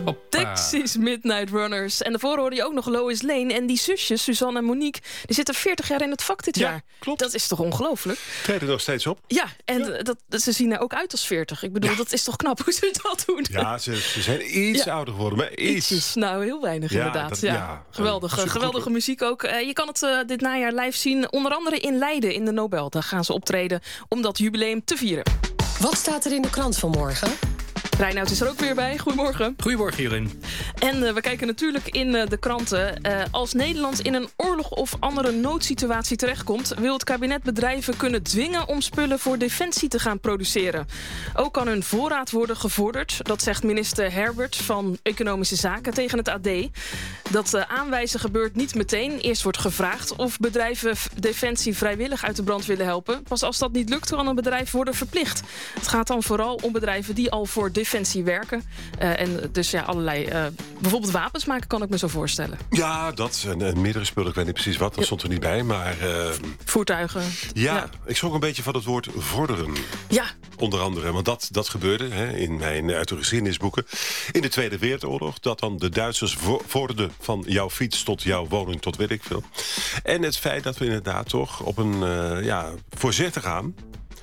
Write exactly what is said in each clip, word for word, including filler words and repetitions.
Hoppa. Texas Midnight Runners. En daarvoor hoorde je ook nog Lois Lane. En die zusjes, Suzanne en Monique, die zitten veertig jaar in het vak dit Ja, jaar. klopt. Dat is toch ongelooflijk? Treden nog steeds op. Ja, en Ja. Dat, ze zien er ook uit als veertig. Ik bedoel, Ja. dat is toch knap hoe ze dat doen? Ja, ze, ze zijn iets Ja. ouder geworden, maar iets. Ietsjes, nou, heel weinig Ja, inderdaad. dat- ja. ja, Geweldige, supergoed, geweldige hoor. muziek ook. Uh, je kan het uh, dit najaar live zien, onder andere in Leiden in de Nobel. Daar gaan ze optreden om dat jubileum te vieren. Wat staat er in de krant van morgen? Reinoud is er ook weer bij. Goedemorgen. Goedemorgen, Jurien. En uh, we kijken natuurlijk in uh, de kranten. Uh, als Nederland in een oorlog of andere noodsituatie terechtkomt, wil het kabinet bedrijven kunnen dwingen om spullen voor defensie te gaan produceren. Ook kan hun voorraad worden gevorderd. Dat zegt minister Herbert van Economische Zaken tegen het A D. Dat uh, aanwijzen gebeurt niet meteen. Eerst wordt gevraagd of bedrijven defensie vrijwillig uit de brand willen helpen. Pas als dat niet lukt, kan een bedrijf worden verplicht. Het gaat dan vooral om bedrijven die al voor defensie werken. Uh, en dus ja, allerlei... Uh, bijvoorbeeld wapens maken, kan ik me zo voorstellen. Ja, dat en, en meerdere spullen. Ik weet niet precies wat, dat Ja. stond er niet bij. Maar uh, Voertuigen. ja, Ja. ik schrok een beetje van het woord vorderen. Ja, Onder andere, want dat, dat gebeurde hè, in mijn uit de geschiedenisboeken. In de Tweede Wereldoorlog, dat dan de Duitsers vo- vorderden van jouw fiets tot jouw woning, tot weet ik veel. En het feit dat we inderdaad toch op een uh, ja, voorzichtig gaan,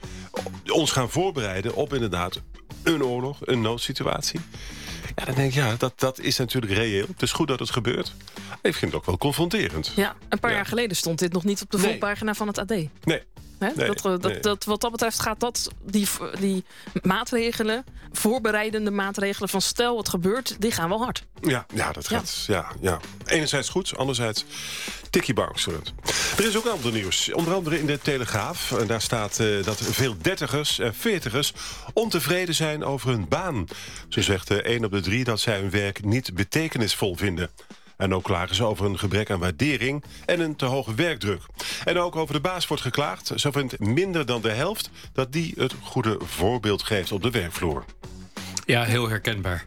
ons gaan voorbereiden op inderdaad een oorlog, een noodsituatie. Ja, dan denk ik, ja, dat, dat is natuurlijk reëel. Het is goed dat het gebeurt. Ik vind het ook wel confronterend. ja, een paar Ja. jaar geleden stond dit nog niet op de Nee. voorpagina van het A D. Nee. Hè? Nee, dat, dat, nee. dat, wat dat betreft gaat dat, die, die maatregelen, voorbereidende maatregelen van stel het gebeurt, die gaan wel hard. Ja, ja, dat gaat. Ja. Ja, Enerzijds goed, anderzijds tikkie bouwsterend. Er is ook ander nieuws. Onder andere in de Telegraaf. En daar staat uh, dat veel dertigers en veertigers ontevreden zijn over hun baan. Zo zegt uh, één op de drie dat zij hun werk niet betekenisvol vinden. En ook klagen ze over een gebrek aan waardering en een te hoge werkdruk. En ook over de baas wordt geklaagd. Zo vindt minder dan de helft dat die het goede voorbeeld geeft op de werkvloer. Ja, heel herkenbaar.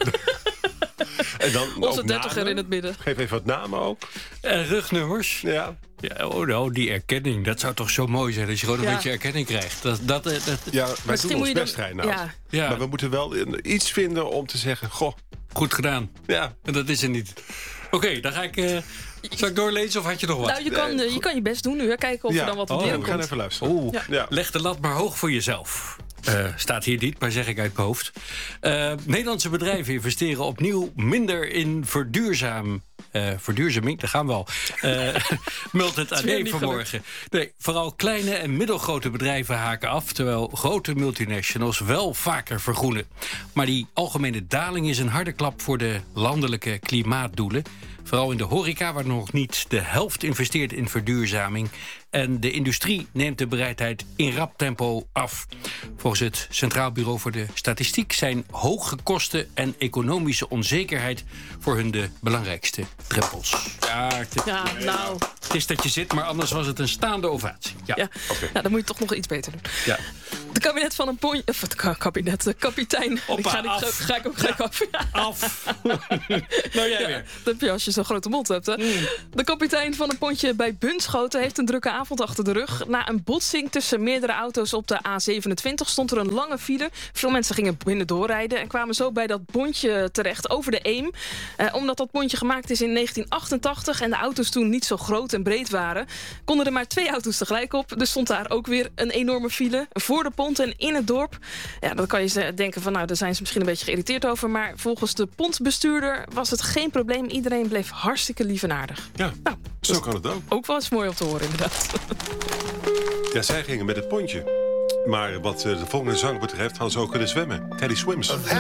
En dan Onze ook dertiger namen. in het midden. Geef even wat namen ook. En rugnummers. Ja. Ja, oh, nou, die erkenning, dat zou toch zo mooi zijn als je gewoon een Ja. beetje erkenning krijgt. Dat, dat, eh, dat, Ja, wij Misschien doen moet ons je best, dan- Reinoud. ja. ja, Maar we moeten wel iets vinden om te zeggen, goh, goed gedaan. ja. En dat is er niet. Oké, dan ga ik... Uh, zal ik doorlezen of had je nog wat? Nou, je kan, eh, je kan je best doen nu. Hè. Kijken of ja. er dan wat op Oh, we binnenkomt. gaan even luisteren. Oeh, Ja. Ja. leg de lat maar hoog voor jezelf. Uh, staat hier niet, maar zeg ik uit mijn hoofd. Uh, Nederlandse bedrijven investeren opnieuw minder in verduurzaam... Uh, verduurzaming, daar gaan we al. Uh, meldt het A weer D niet vanmorgen. Nee, vooral kleine en middelgrote bedrijven haken af... terwijl grote multinationals wel vaker vergroenen. Maar die algemene daling is een harde klap... voor de landelijke klimaatdoelen. Vooral in de horeca, waar nog niet de helft investeert in verduurzaming. En de industrie neemt de bereidheid in rap tempo af. Volgens het Centraal Bureau voor de Statistiek zijn hoge kosten en economische onzekerheid voor hun de belangrijkste drempels. Ja, het, Ja, nou, het is dat je zit, maar anders was het een staande ovatie. Ja. ja. Oké. Nou, dan moet je toch nog iets beter doen. Ja. De kabinet van een pontje... Of het ka- kabinet, de kapitein. Hoppa, ik ga, niet, af. ga, ga ik ook gelijk af. Ja. Af. Nou, jij weer. Dat heb je als je zo'n grote mond hebt, hè? De kapitein van een pontje bij Bunschoten heeft een drukke avond achter de rug. Na een botsing tussen meerdere auto's op de A zevenentwintig stond er een lange file. Veel mensen gingen binnen doorrijden en kwamen zo bij dat pontje terecht over de Eem. Eh, omdat dat pontje gemaakt is in negentien achtentachtig en de auto's toen niet zo groot en breed waren, konden er maar twee auto's tegelijk op. Dus stond daar ook weer een enorme file voor de pont en in het dorp. Ja, dan kan je denken van, nou, daar zijn ze misschien een beetje geïrriteerd over. Maar volgens de pontbestuurder was het geen probleem. Iedereen bleef hartstikke lief en aardig. Ja, Nou, zo kan het ook. ook wel eens mooi om te horen, inderdaad. Ja, zij gingen met het pontje. Maar wat uh, de volgende zang betreft, hadden ze ook kunnen zwemmen. Teddy Swims.